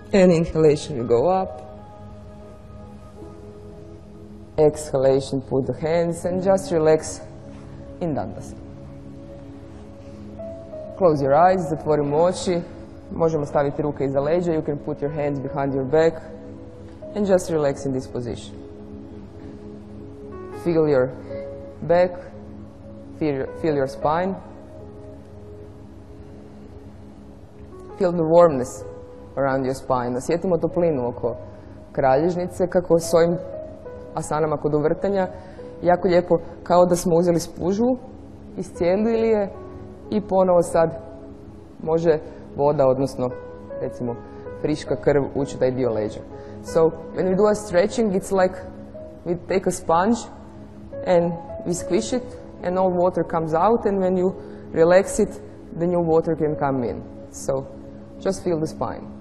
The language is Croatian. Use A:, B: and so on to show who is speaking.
A: And inhalation, you go up. Exhalation, put the hands and just relax in Dandasana. Close your eyes, zatvorimo oči. Možemo staviti ruke iza leđa. You can put your hands behind your back and just relax in this position. Feel your back, feel your spine. Feel the warmness around your spine. Osjetimo toplinu oko kralježnice, kako s ovim asanama kod uvrtanja. Jako lijepo, kao da smo uzeli spužvu, iscijelili je i ponovo sad može voda, odnosno recimo friška krv ući u taj dio leđa. So when we do a stretching, it's like we take a sponge and we squish it and all water comes out, and when you relax it, the new water can come in. So just feel the spine.